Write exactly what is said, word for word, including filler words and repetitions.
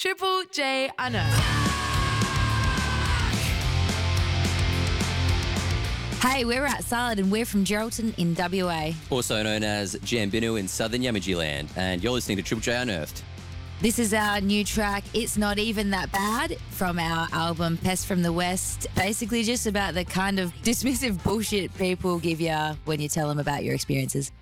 Triple J Unearthed. Hey, we're at Salad and we're from Geraldton in W A. Also known as Jambinu in southern Yamaji land, and you're listening to Triple J Unearthed. This is our new track, It's Not Even That Bad, from our album Pest from the West. Basically just about the kind of dismissive bullshit people give you when you tell them about your experiences.